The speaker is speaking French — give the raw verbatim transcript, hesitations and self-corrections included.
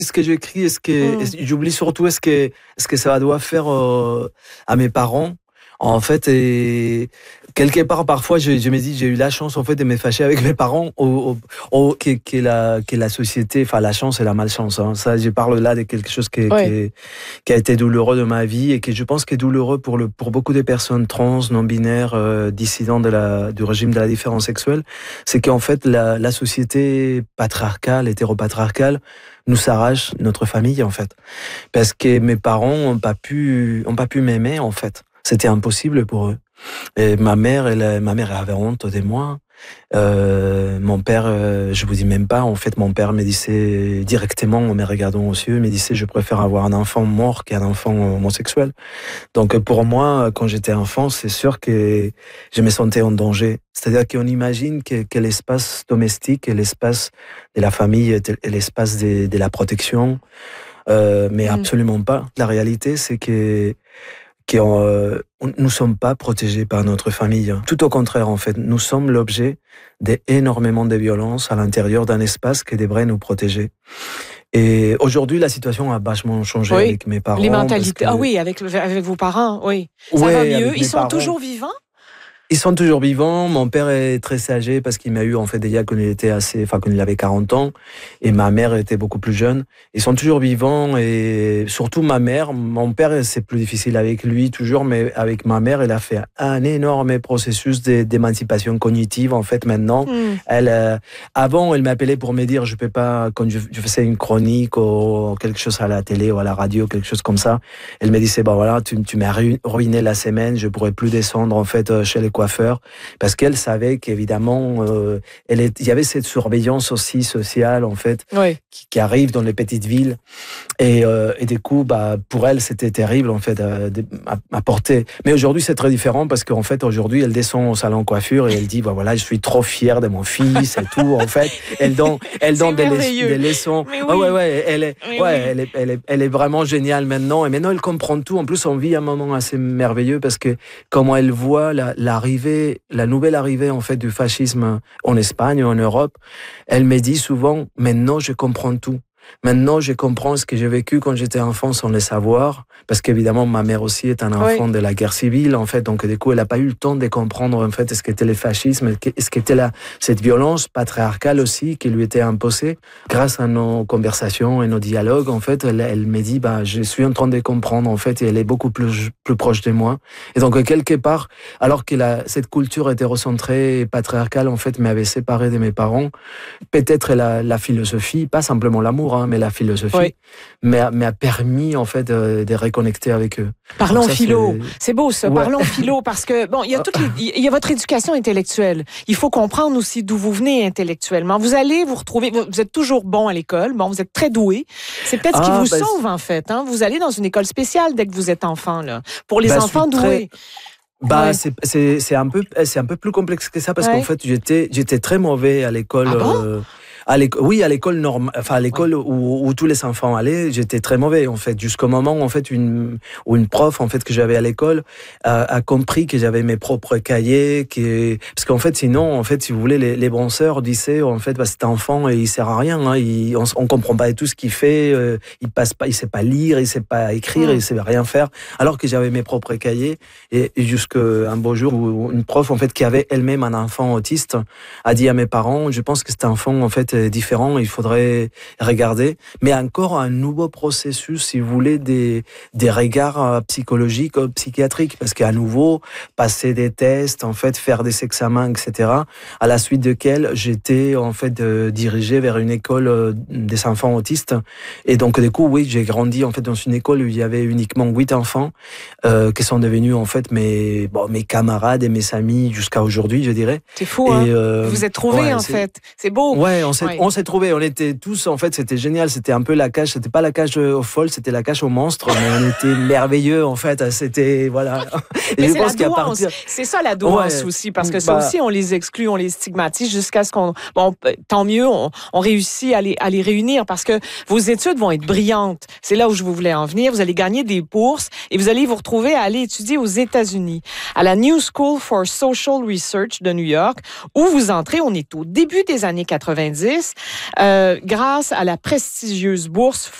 ce que j'écris, est-ce que Mm. est-ce, j'oublie surtout est-ce que est-ce que ça doit faire euh, à mes parents. En fait, et quelque part, parfois, je, je me dis, j'ai eu la chance, en fait, de me fâcher avec mes parents, au, au, au, qui, qui est la, qui est la société, enfin, la chance et la malchance, hein. Ça, je parle là de quelque chose qui, Ouais. qui, qui a été douloureux de ma vie et qui, je pense, qui est douloureux pour le, pour beaucoup de personnes trans, non-binaires, euh, dissidents de la, du régime de la différence sexuelle. C'est qu'en fait, la, la société patriarcale, hétéropatriarcale, nous s'arrache notre famille, en fait. Parce que mes parents ont pas pu, ont pas pu m'aimer, en fait. C'était impossible pour eux. Et ma mère, elle, ma mère avait honte de moi. Euh, mon père, euh, je vous dis même pas. En fait, mon père me disait directement, en me regardant aux yeux, me disait, je préfère avoir un enfant mort qu'un enfant homosexuel. Donc, pour moi, quand j'étais enfant, c'est sûr que je me sentais en danger. C'est-à-dire qu'on imagine que, que l'espace domestique et l'espace de la famille est l'espace de, de la protection, euh, mais mmh. absolument pas. La réalité, c'est que que euh, nous ne sommes pas protégés par notre famille. Tout au contraire, en fait, nous sommes l'objet d'énormément de violences à l'intérieur d'un espace qui devrait nous protéger. Et aujourd'hui, la situation a vachement changé oui, avec mes parents. Les mentalités. Que... Ah oui, avec, avec vos parents, oui. Ça ouais, va mieux. Ils sont parents. toujours vivants? Ils sont toujours vivants. Mon père est très âgé parce qu'il m'a eu en fait déjà quand il était assez, enfin quand il avait quarante ans, et ma mère était beaucoup plus jeune. Ils sont toujours vivants et surtout ma mère. Mon père, c'est plus difficile avec lui toujours, mais avec ma mère, elle a fait un énorme processus d'émancipation cognitive en fait maintenant. Mm. Elle, euh, avant, elle m'appelait pour me dire, je peux pas, quand je, je faisais une chronique ou quelque chose à la télé ou à la radio, quelque chose comme ça, elle me disait bon voilà, tu, tu m'as ruiné la semaine, je pourrais plus descendre en fait chez les coiffeur, parce qu'elle savait qu'évidemment, euh, elle est, il y avait cette surveillance aussi sociale, en fait, oui. qui, qui arrive dans les petites villes. Et, euh, et du coup, bah, pour elle, c'était terrible, en fait, à, à, à porter. Mais aujourd'hui, c'est très différent, parce qu'en fait, aujourd'hui, elle descend au salon coiffure et elle dit, bah, voilà, je suis trop fière de mon fils et tout, en fait. Elle donne, elle donne des, les, des leçons. Oui. Ah ouais, ouais, elle est, Mais ouais, oui. elle est, elle est, elle est vraiment géniale maintenant. Et maintenant, elle comprend tout. En plus, on vit un moment assez merveilleux, parce que comment elle voit la, la la nouvelle arrivée en fait du fascisme en Espagne, en Europe, elle me dit souvent, maintenant je comprends tout. Maintenant, je comprends ce que j'ai vécu quand j'étais enfant sans le savoir, parce qu'évidemment, ma mère aussi est un enfant oui. de la guerre civile, en fait, donc du coup, elle n'a pas eu le temps de comprendre, en fait, ce qu'était le fascisme, ce qu'était la, cette violence patriarcale aussi qui lui était imposée. Grâce à nos conversations et nos dialogues, en fait, elle, elle me dit, bah, je suis en train de comprendre, en fait, et elle est beaucoup plus, plus proche de moi. Et donc, quelque part, alors que la, cette culture hétérocentrée et patriarcale, en fait, m'avait séparé de mes parents, peut-être la, la philosophie, pas simplement l'amour, hein, mais la philosophie, oui. m'a, m'a permis en fait de, de reconnecter avec eux. Parlons ça, philo, c'est... c'est beau ça. Ouais. Parlons philo parce que bon, il y a toute les... il y a votre éducation intellectuelle. Il faut comprendre aussi d'où vous venez intellectuellement. Vous allez vous retrouver, vous êtes toujours bon à l'école, bon, vous êtes très doué. C'est peut-être ah, ce qui vous ben, sauve en fait. Hein? Vous allez dans une école spéciale dès que vous êtes enfant là, pour les ben, enfants doués. Très... Bah ouais. c'est c'est c'est un peu c'est un peu plus complexe que ça parce ouais. qu'en fait j'étais j'étais très mauvais à l'école. Ah bon euh... À l'école, oui, à l'école normale, enfin à l'école oui. où, où tous les enfants allaient, j'étais très mauvais en fait. Jusqu'au moment où en fait une où une prof en fait que j'avais à l'école a, a compris que j'avais mes propres cahiers, que parce qu'en fait sinon en fait si vous voulez les, les bronzeurs disaient en fait bah, cet enfant il sert à rien, hein, il, on, on comprend pas tout ce qu'il fait, euh, il passe pas, il sait pas lire, il sait pas écrire, mmh. il sait rien faire. Alors que j'avais mes propres cahiers et, et jusqu'à un beau jour où une prof en fait qui avait elle-même un enfant autiste a dit à mes parents, je pense que cet enfant en fait différent, il faudrait regarder, mais encore un nouveau processus, si vous voulez, des, des regards psychologiques, psychiatriques, parce qu'à nouveau, passer des tests, en fait, faire des examens, et cetera, à la suite desquels j'étais, en fait, euh, dirigé vers une école euh, des enfants autistes, et donc, du coup, oui, j'ai grandi, en fait, dans une école où il y avait uniquement huit enfants, euh, qui sont devenus, en fait, mes, bon, mes camarades et mes amis jusqu'à aujourd'hui, je dirais. C'est fou, et, hein euh, vous vous êtes trouvés, ouais, en c'est... fait. C'est beau. Ouais, on s'est, ouais. on s'est trouvés, on était tous, en fait, c'était génial, c'était un peu la cage, c'était pas la cage aux folles, c'était la cage aux monstres, mais on était merveilleux, en fait, c'était, voilà. Mais je c'est pense la douance, partir... c'est ça la douance ouais. aussi, parce que ça bah... aussi, on les exclut, on les stigmatise jusqu'à ce qu'on, bon, tant mieux, on, on réussit à les, à les réunir, parce que vos études vont être brillantes, c'est là où je voulais en venir, vous allez gagner des bourses, et vous allez vous retrouver à aller étudier aux États-Unis, à la New School for Social Research de New York, où vous entrez, on est au début des années quatre-vingt-dix, soixante-dix, euh, grâce à la prestigieuse bourse